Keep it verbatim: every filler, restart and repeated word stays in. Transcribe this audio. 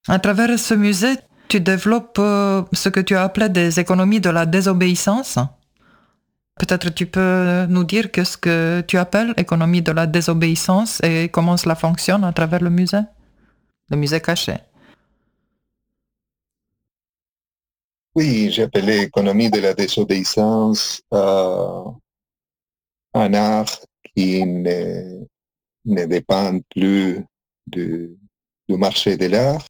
À travers ce musée, tu développes euh, ce que tu as appelé des économies de la désobéissance. Peut-être tu peux nous dire qu'est-ce que tu appelles économie de la désobéissance et comment cela fonctionne à travers le musée, le musée caché. Oui, j'appelais économie de la désobéissance euh, un art qui ne, ne dépend plus du, du marché de l'art,